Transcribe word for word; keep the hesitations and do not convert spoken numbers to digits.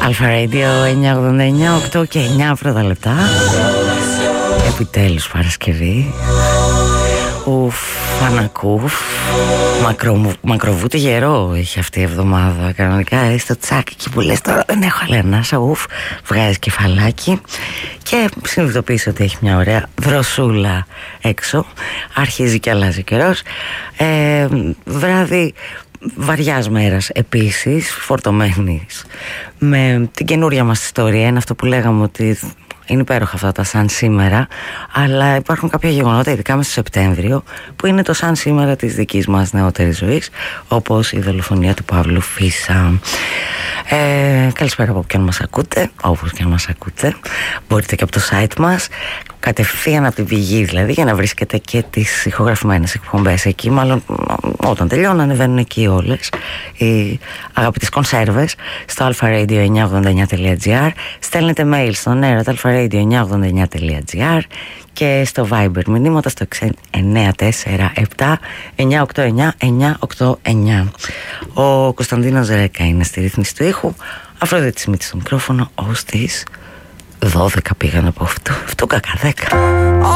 Αλφα Radio εννιακόσια ογδόντα εννιά, οκτώ και εννιά πρώτα λεπτά. Επιτέλους Παρασκευή. Ουφ, φανακούφ. Μακρο, μακροβούτι γερό έχει αυτή η εβδομάδα. Κανονικά είσαι στο τσάκι εκεί που λες τώρα δεν έχω άλλη ανάσα. Ουφ, βγάζεις κεφαλάκι. Και συνειδητοποιείς ότι έχει μια ωραία δροσούλα έξω. Αρχίζει και αλλάζει καιρός. ε, Βράδυ βαριάς μέρας επίσης, φορτωμένης με την καινούρια μας ιστορία. Είναι αυτό που λέγαμε ότι είναι υπέροχα αυτά τα σαν σήμερα, αλλά υπάρχουν κάποια γεγονότα, ειδικά μέσα στο Σεπτέμβριο, που είναι το σαν σήμερα της δικής μας νεότερης ζωής, όπως η δολοφονία του Παύλου Φίσα. Ε, καλησπέρα από όποιον μας ακούτε, όπως και αν μας ακούτε. Μπορείτε και από το site μας, κατευθείαν από την πηγή δηλαδή, για να βρίσκετε και τις ηχογραφημένες εκπομπές εκεί. Μάλλον όταν τελειώνουν ανεβαίνουν εκεί όλες οι αγαπητές κονσέρβες στο alfaradio εννιακόσια ογδόντα εννιά τελεία gr. Στέλνετε mail στο νέο alfaradio εννιακόσια ογδόντα εννιά τελεία gr και στο Viber μηνύματα στο εννιά τέσσερα επτά εννιά οκτώ εννιά εννιά οκτώ εννιά. Ο Κωνσταντίνος Ρέκα είναι στη ρύθμιση του ήχου, Αφροδίτη Σμίτη στο μικρόφωνο, ως τις δώδεκα πήγαν από αυτού, αυτού κακά δέκα.